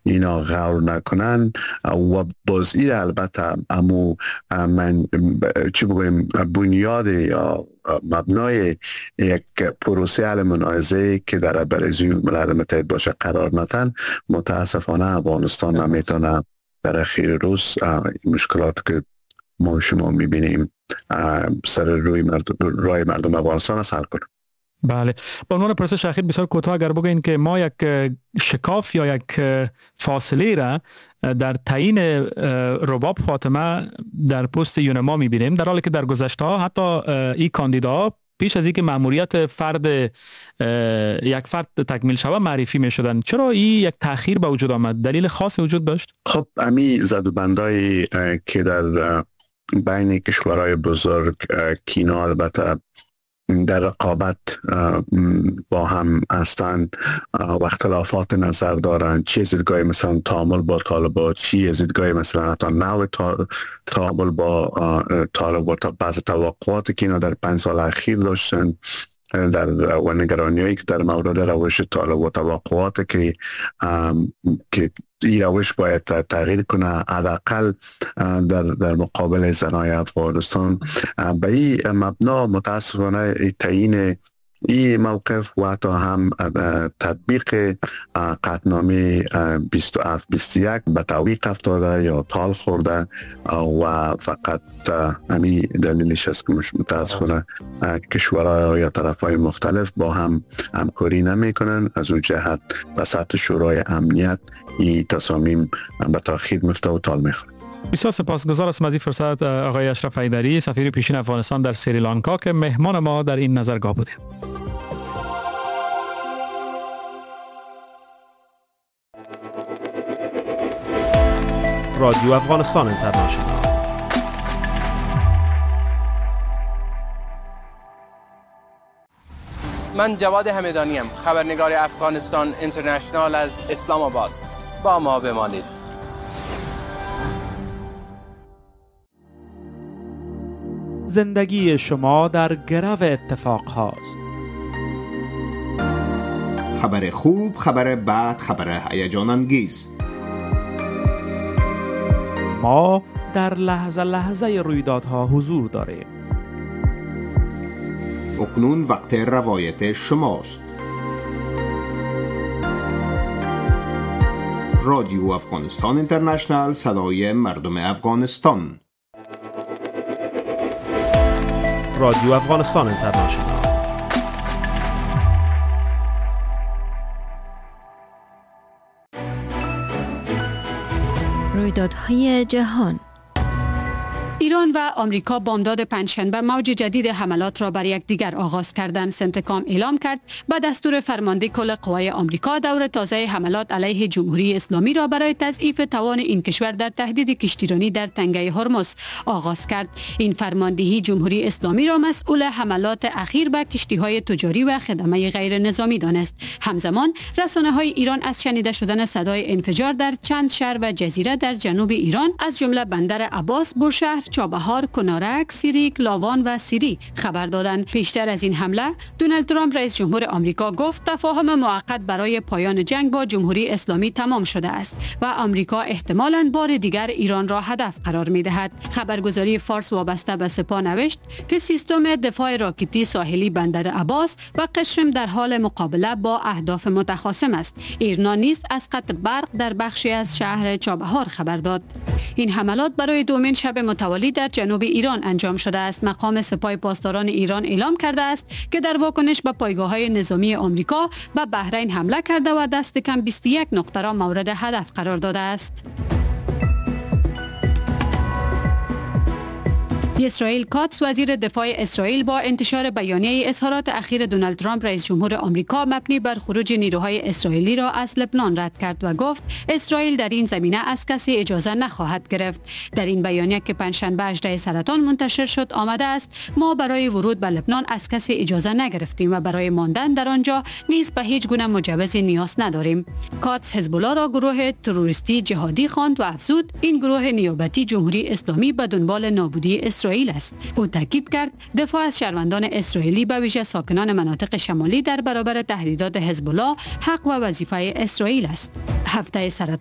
اینا غور نکنن و بازی البته امو من چی بگویم بنیاد یا مبنای یک پروسه حل منازعه که در بررسی ملل متحد باشه قرار ندن، متاسفانه افغانستان نمیتونه در اخیر روز مشکلات که ما شما میبینیم سر روی مردم افغانستان حل کنه. بله، به عنوان پرسش اخیر بسیار کوتاه اگر بگوین که ما یک شکاف یا یک فاصله را در تعیین رباب فاطمه در پست یونما میبینیم، در حالی که در گذشته ها حتی این کاندیدا پیش از اینکه مأموریت یک فرد تکمیل شود معرفی می شدن. چرا این یک تأخیر به وجود آمد؟ دلیل خاصی وجود داشت؟ خب امی زدوبندایی که در بین کشورهای بزرگ کینا البته در رقابت با هم هستند و اختلافات نظر دارند، چی زدگاه مثلا تعامل با طالبات، چی زدگاه مثلا حتی نوع تعامل با طالبات، بعض توقعاتی که اینا در 5 سال اخیر داشتن و نگرانی‌هایی که در مورد روش طالب و توقعاتی که این روش باید تغییر کنه حداقل در مقابل زنای افغانستان. به این مبنا متاسفانه تعیین این موقف و حتی هم تطبیق قطعنامه 27-21 به تعویق افتاده یا تال خورده و فقط همین دلیلش است که متاسفانه کشورها یا طرفهای مختلف با هم همکاری نمی کنن. از اون جهت به سطح شورای امنیت این تصامیم به تأخیر میفته و تال میخوره. بسیار سپاسگزار هستم از این فرصت آقای اشرف حیدری، سفیر پیشین افغانستان در سریلانکا که مهمان ما در این نظرگاه بوده. رادیو افغانستان اینترنشنال. من جواد همدانی ام، خبرنگار افغانستان اینترنشنال از اسلام آباد. با ما بمانید. زندگی شما در گرو اتفاق هاست. خبر خوب، خبر بد، خبر هیجان انگیز. ما در لحظه لحظه رویدادها حضور داریم. اکنون وقت روایت شماست. رادیو افغانستان اینترنشنال، صدای مردم افغانستان. رادیو افغانستان اینترنشنال. رویدادهای جهان. ایران و آمریکا بامداد پنجشنبه موج جدید حملات را بر یکدیگر آغاز کردند. سنتکام اعلام کرد به دستور فرمانده کل قوای آمریکا دور تازه حملات علیه جمهوری اسلامی را برای تضعیف توان این کشور در تهدید کشتیرانی در تنگه هرمز آغاز کرد. این فرماندهی جمهوری اسلامی را مسئول حملات اخیر به کشتی‌های تجاری و خدمه غیر نظامی دانست. همزمان رسانه‌های ایران از شنیده شدن صدای انفجار در چند شهر و جزیره در جنوب ایران از جمله بندر عباس، بوشهر، چابهار، کنارک، سیریک، لاوان و سیری خبر دادند. پیشتر از این حمله دونالد ترامپ رئیس جمهور آمریکا گفت تفاهم موقت برای پایان جنگ با جمهوری اسلامی تمام شده است و آمریکا احتمالاً بار دیگر ایران را هدف قرار می‌دهد. خبرگزاری فارس وابسته به سپاه نوشت که سیستم دفاع راکتی ساحلی بندر عباس و قشم در حال مقابله با اهداف متخاصم است. ایران نیز از قطع برق در بخشی از شهر چابهار خبر داد. این حملات برای دومین شب متوالی در جنوب ایران انجام شده است. مقام سپاه پاسداران ایران اعلام کرده است که در واکنش به پایگاه‌های نظامی آمریکا به بحرین حمله کرده و دست کم 21 نقطه را مورد هدف قرار داده است. اسرائیل کاتس وزیر دفاع اسرائیل با انتشار بیانیه اظهارات اخیر دونالد ترامپ رئیس جمهور آمریکا مبنی بر خروج نیروهای اسرائیلی را از لبنان رد کرد و گفت اسرائیل در این زمینه از کسی اجازه نخواهد گرفت. در این بیانیه که پنجشنبه 18 سرطان منتشر شد آمده است ما برای ورود به لبنان از کسی اجازه نگرفتیم و برای ماندن در آنجا نیز به هیچ گونه مجوزی نیاز نداریم. کاتس حزب الله را گروه تروریستی جهادی خواند و افزود این گروه نیابتی جمهوری اسلامی به دنبال نابودی اسرائیل است. او تاکید کرد دفاع از شهروندان اسرائیلی به ویژه ساکنان مناطق شمالی در برابر تهدیدات حزب الله حق و وظیفه اسرائیل است. هفته سرطان